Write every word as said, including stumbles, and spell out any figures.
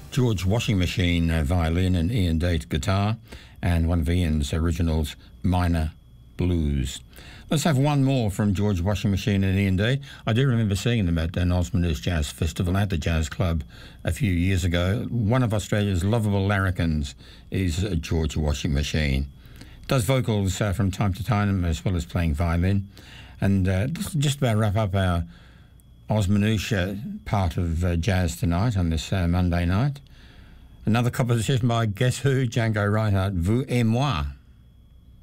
George Washing Machine uh, violin and Ian Date guitar, and one of Ian's originals, Minor Blues. Let's have one more from George Washing Machine and Ian Date. I do remember seeing them at an Osmonders Jazz Festival at the Jazz Club a few years ago. One of Australia's lovable larrikins is uh, George Washing Machine. Does vocals uh, from time to time as well as playing violin. And uh, just about wrap up our Osmanouche part of uh, jazz tonight on this uh, Monday night. Another composition by Guess Who, Django Reinhardt, Vous et Moi.